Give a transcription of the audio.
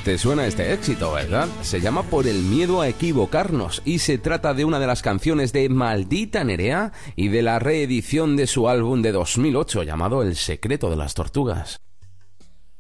Te suena este éxito, ¿verdad? Se llama Por el miedo a equivocarnos y se trata de una de las canciones de Maldita Nerea y de la reedición de su álbum de 2008 llamado El secreto de las tortugas.